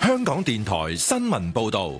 香港電台新聞報道。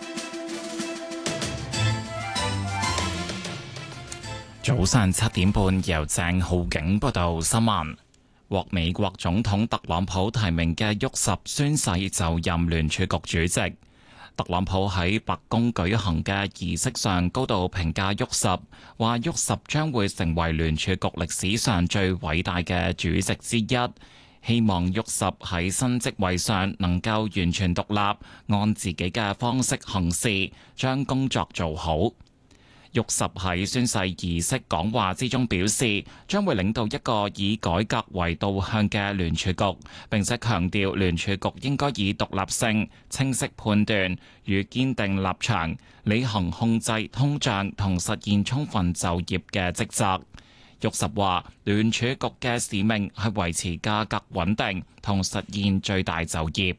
早上7點半，由鄭浩景報道新聞。獲美國總統特朗普提名嘅沃什宣誓就任聯儲局主席。特朗普喺白宮舉行嘅儀式上高度評價沃什，話沃什將會成為聯儲局歷史上最偉大嘅主席之一。希望沃什喺新職位上能夠完全獨立，按自己嘅方式行事，將工作做好。沃什喺宣誓儀式講話之中表示，將會領導一個以改革為導向嘅聯儲局，並且強調聯儲局應該以獨立性、清晰判斷與堅定立場，履行控制通脹同實現充分就業嘅職責。沃什話，聯儲局嘅使命係維持價格穩定同實現最大就業。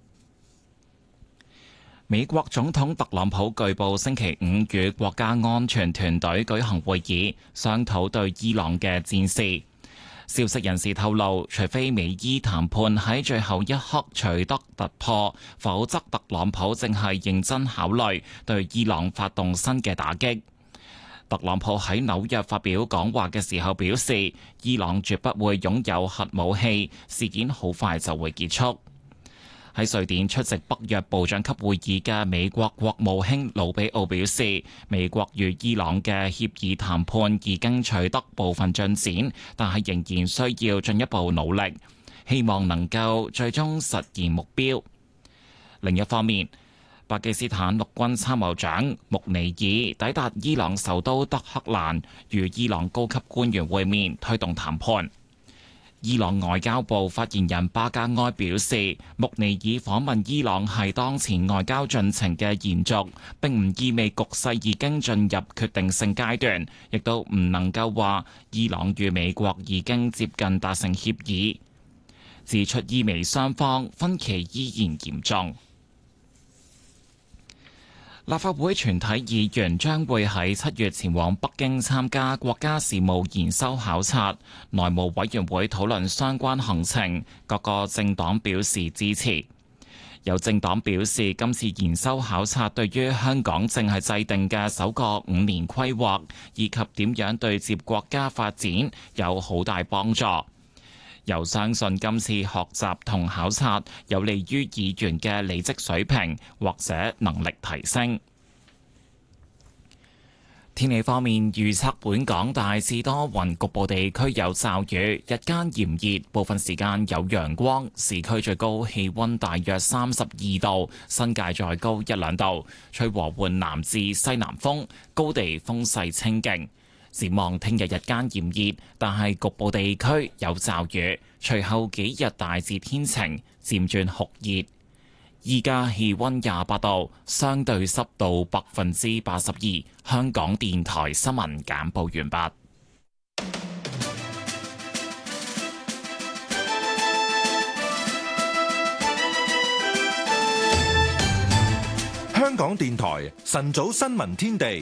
美國總統特朗普據報星期五與國家安全團隊舉行會議，商討對伊朗嘅戰事。消息人士透露，除非美伊談判喺最後一刻取得突破，否則特朗普正係認真考慮對伊朗發動新嘅打擊。特朗普喺紐約發表講話嘅時候表示，伊朗絕不會擁有核武器，事件好快就會結束。喺瑞典出席北約部長級會議嘅美國國務卿魯比奧表示，美國與伊朗嘅協議談判已經取得部分進展，但係仍然需要進一步努力，希望能夠最終實現目標。另一方面，巴基斯坦陸軍參謀長穆尼爾抵達伊朗首都德黑蘭，與伊朗高級官員會面，推動談判。伊朗外交部發言人巴加埃表示，穆尼爾訪問伊朗係當前外交進程嘅延續，並唔意味局勢已經進入決定性階段，亦都唔能夠話伊朗與美國已經接近達成協議，指出伊美雙方分歧依然嚴重。立法會全體議員將會喺7月前往北京參加國家事務研修考察，內務委員會討論相關行程，各個政黨表示支持。有政黨表示，今次研修考察對於香港正係制定嘅首個5年規劃，以及點樣對接國家發展有好大幫助。又相信今次學習同考察有利於議員嘅履職水平或者能力提升。天氣方面，預測本港大致多雲，局部地區有驟雨，日間炎熱，部分時間有陽光。市區最高氣溫大約32度，新界再高1-2度，吹和緩南至西南風，高地風勢清勁。展望聽日日間炎熱，但係局部地區有驟雨，隨後幾日大致天晴，漸轉酷熱。依家氣溫28度，相對濕度82%。香港電台新聞簡報完畢。 香港電台晨早新聞天地。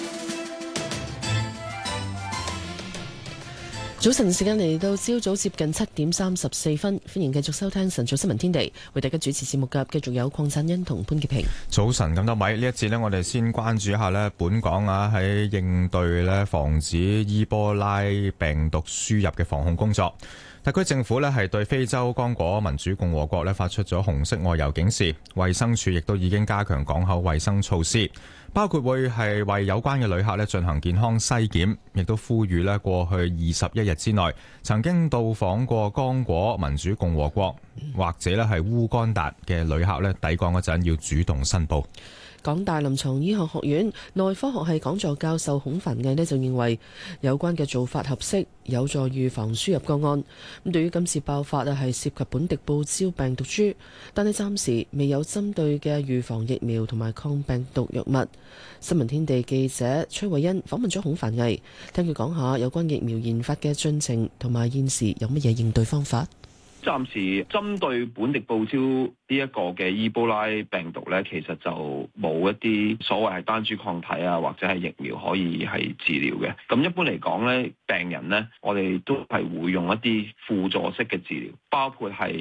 早晨時間嚟到朝早接近7點34分，歡迎繼續收聽晨早新聞天地，為大家主持節目嘅繼續有鄺振欣同潘潔平。 早晨咁多位，呢一節呢，我哋先關注一下呢本港喺應對防止伊波拉病毒輸入嘅防控工作。特區政府係對非洲剛果民主共和國發出咗紅色外遊警示，衛生署亦都已經加強港口衛生措施，包括會係為有關嘅旅客進行健康篩檢，亦都呼籲過去21日之內曾經到訪過剛果民主共和國或者係烏干達嘅旅客抵港嗰陣要主動申報。 港大臨床醫學學院內科學系講座教授孔凡毅就認為有關嘅做法合適，有助預防輸入個案。咁對於今次爆發係涉及本地報招病毒株，但係暫時未有針對嘅預防疫苗同埋抗病毒藥物。新聞天地記者崔慧欣訪問咗孔凡毅，聽佢講下有關疫苗研發嘅進程同埋現時有乜嘢應對方法。 暫時針對本地報招呢一個嘅伊波拉病毒咧，其實就冇一啲所謂係單株抗體啊，或者係疫苗可以係治療嘅。咁一般嚟講咧，病人咧，我哋都係會用一啲輔助式嘅治療，包括係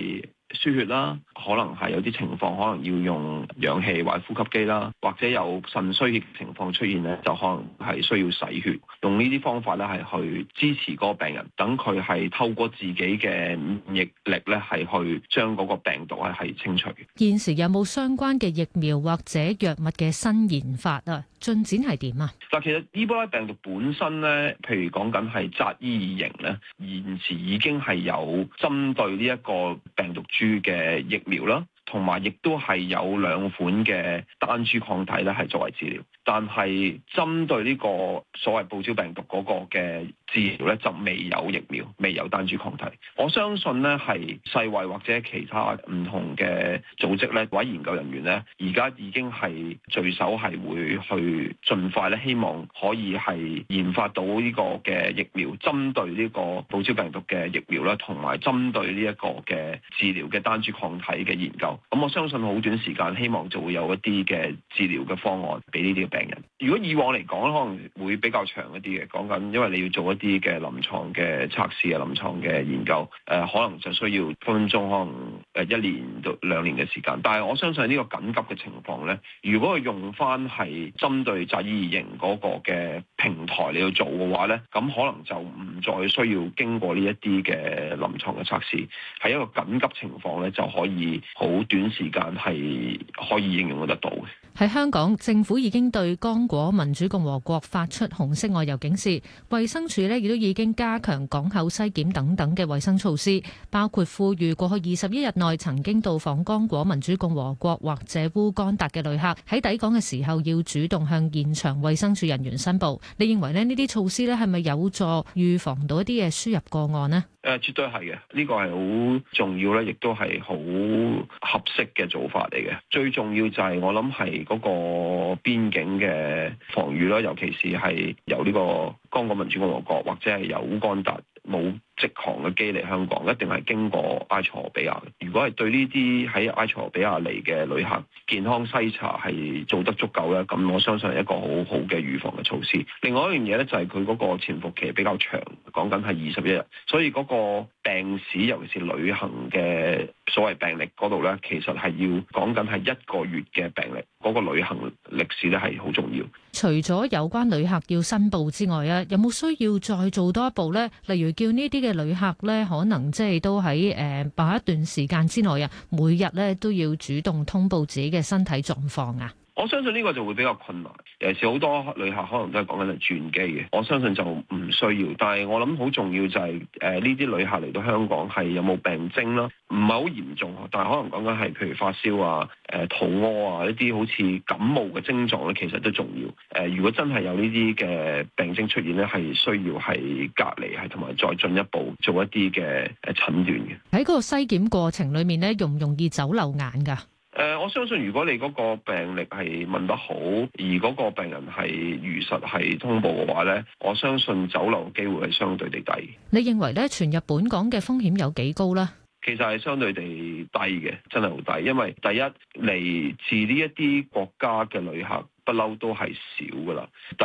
輸血啦，可能係有啲情況可能要用氧氣或者呼吸機啦，或者有腎衰竭情況出現咧，就可能係需要洗血，用呢啲方法咧係去支持嗰個病人，等佢係透過自己嘅免疫力咧係去將嗰個病毒係清除。 現時有冇相關嘅疫苗或者藥物嘅新研發啊？進展係點啊？ 嗱，其實伊波拉病毒本身咧，譬如講緊係扎伊爾型咧，現時已經係有針對呢一個病毒株嘅疫苗啦，同埋亦都係有兩款嘅單株抗體咧係作為治療。但係針對呢個所謂報銷病毒嗰個嘅治療咧，就未有疫苗，未有單株抗體。我相信咧係世衛或者其他唔同嘅組織咧，或者研究人員咧，而家已經係聚首係會去盡快咧，希望可以係研發到呢個嘅疫苗，針對呢個報銷病毒嘅疫苗啦，同埋針對呢一個嘅治療嘅單株抗體嘅研究。咁我相信好短時間，希望就會有一啲嘅治療嘅方案俾呢啲病人。如果以往嚟講，可能會比較長一啲嘅，講緊因為你要做一啲嘅臨床嘅測試啊、臨床嘅研究，可能就需要分分鐘可能1年到2年嘅時間。但係我相信呢個緊急嘅情況咧，如果佢用翻係針對扎伊爾型嗰個嘅平台嚟去做嘅話咧，咁可能就唔再需要經過呢一啲嘅臨床嘅測試，係一個緊急情況咧就可以好短時間係可以應用得到嘅。 喺香港，政府已經對剛果民主共和國發出紅色外遊警示，衛生署呢亦都已經加強港口篩檢等等嘅衛生措施，包括呼籲過去21日內曾經到訪剛果民主共和國或者烏干達嘅旅客喺抵港嘅時候要主動向現場衛生署人員申報。你認為呢啲措施呢係咪有助預防到一啲嘅輸入個案呢？ 絕對係嘅，呢個係好重要咧，亦都係好合適嘅做法嚟嘅。最重要就係我諗係嗰個邊境嘅防禦啦，尤其是係由呢個剛果民主共和國或者係由烏干達冇直航嘅機嚟香港，一定係經過埃塞俄比亞。如果係對呢啲喺埃塞俄比亞嚟嘅旅客健康篩查係做得足夠咧，咁我相信係一個好好嘅預防嘅措施。另外一樣嘢咧就係佢嗰個潛伏期比較長，講緊係21日，所以嗰個病史尤其是旅行嘅所謂病歷嗰度咧，其實係要講緊係1個月嘅病歷，嗰個旅行歷史咧係好重要。 除咗有關旅客要申報之外啊，有冇需要再做多一步呢？例如叫呢啲嘅旅客咧，可能即係都喺某一段時間之內啊，每日咧都要主動通報自己嘅身體狀況啊。 我相信呢個就會比較困難，尤其是好多旅客可能都係講緊係轉機嘅，我相信就唔需要。但係我諗好重要就係呢啲旅客嚟到香港係有冇病徵啦，唔係好嚴重，但係可能講緊係譬如發燒啊、肚屙啊呢啲好似感冒嘅症狀咧，其實都重要。如果真係有呢啲嘅病徵出現咧，係需要係隔離，係同埋再進一步做一啲嘅診斷嘅。 喺嗰個篩檢過程裡面咧，容唔容易走漏眼㗎？ 我相信如果你嗰個病歷係問得好，而嗰個病人係如實係通報嘅話咧，我相信走漏機會係相對地低。 你認為咧傳入本港嘅風險有幾高咧？ 其實係相對地低嘅，真係好低，因為第一嚟自呢一啲國家嘅旅客不嬲都係少㗎喇。